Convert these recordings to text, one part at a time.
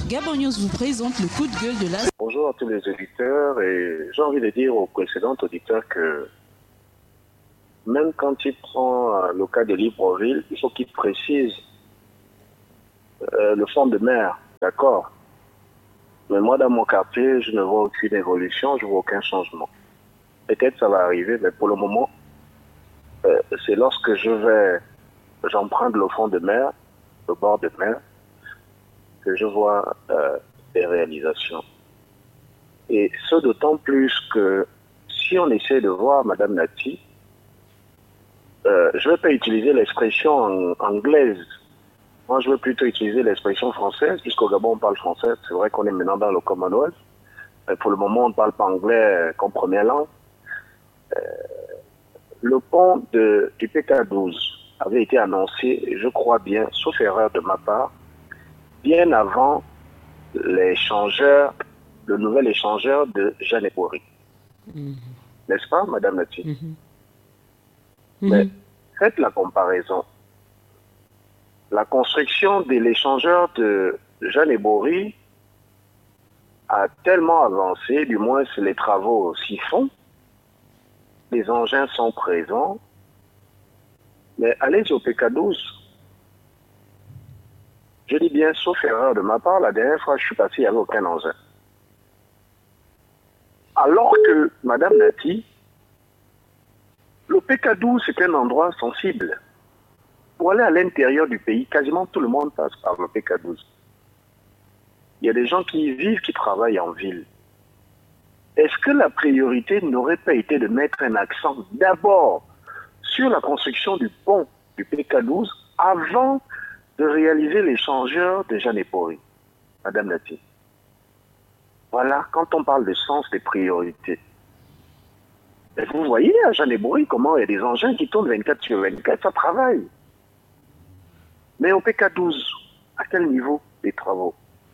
Gabon News vous présente le coup de gueule de la... Bonjour à tous les auditeurs et j'ai envie de dire aux précédents auditeurs que même quand il prend le cas de Libreville, il faut qu'il précise le fond de mer, d'accord? Mais moi, dans mon quartier, je ne vois aucune évolution, je ne vois aucun changement. Peut-être ça va arriver, mais pour le moment, c'est lorsque j'emprunte le fond de mer, le bord de mer, que je vois des réalisations. Et ce d'autant plus que si on essaie de voir Madame Nati, je ne vais pas utiliser l'expression anglaise. Moi, je veux plutôt utiliser l'expression française, puisqu'au Gabon, on parle français. C'est vrai qu'on est maintenant dans le Commonwealth. Mais pour le moment, on ne parle pas anglais comme première langue. Le pont du PK12 avait été annoncé, je crois bien, sauf erreur de ma part, bien avant le nouvel échangeur de Jeanne Ebory. N'est-ce pas, Madame Nati? Mais faites la comparaison. La construction de l'échangeur de Jeanne Ebory a tellement avancé, du moins les travaux s'y font, les engins sont présents, mais allez au PK12. Je dis bien, sauf erreur de ma part, la dernière fois que je suis passé, il n'y avait aucun engin. Alors que, Madame Nati, le PK12, c'est un endroit sensible. Pour aller à l'intérieur du pays, quasiment tout le monde passe par le PK12. Il y a des gens qui y vivent, qui travaillent en ville. Est-ce que la priorité n'aurait pas été de mettre un accent d'abord sur la construction du pont du PK12 avant de réaliser l'échangeur de Jeanne Ebory, Madame Nati? Voilà, quand on parle de sens des priorités. Et vous voyez à Jeanne Ebory comment il y a des engins qui tournent 24 sur 24, ça travaille. Mais au PK12, à quel niveau des travaux?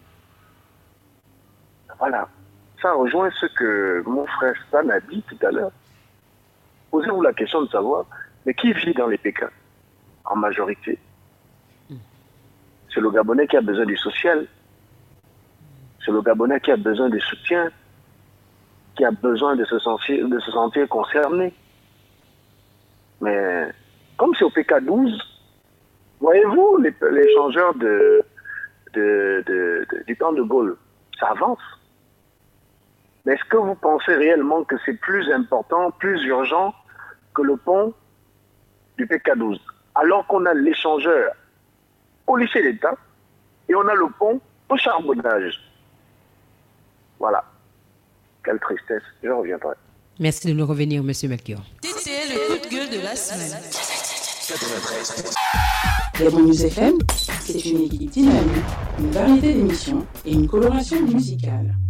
Voilà. Ça rejoint ce que mon frère Stan a dit tout à l'heure. Posez-vous la question de savoir, mais qui vit dans les PK en majorité? C'est le Gabonais qui a besoin du social. C'est le Gabonais qui a besoin de soutien, qui a besoin de se sentir concerné. Mais comme c'est au PK12, voyez-vous l'échangeur du temps de Gaulle, ça avance. Mais est-ce que vous pensez réellement que c'est plus important, plus urgent que le pont du PK12? Alors qu'on a l'échangeur au lycée d'État et on a le pont au charbonnage. Voilà. Quelle tristesse. Je reviendrai. Merci de nous revenir, Monsieur Melchior. C'était le coup de gueule de la semaine. Gabon News FM, c'est une équipe dynamique, une variété d'émissions et une coloration musicale.